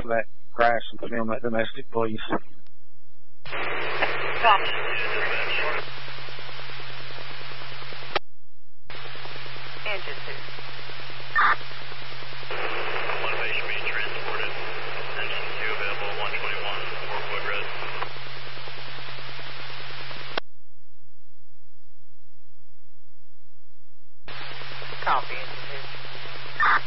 for that crash and put me on that domestic, please. Copy. Engine 2. Elevation being transported. Engine 2 available 121. 4-foot red. Copy.